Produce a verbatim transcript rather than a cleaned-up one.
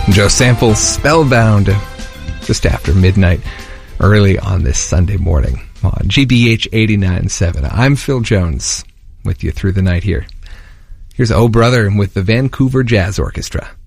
Joe Sample, Spellbound, just after midnight, early on this Sunday morning on G B H eighty-nine point seven. I'm Phil Jones, with you through the night here. Here's Oh Brother with the Vancouver Jazz Orchestra.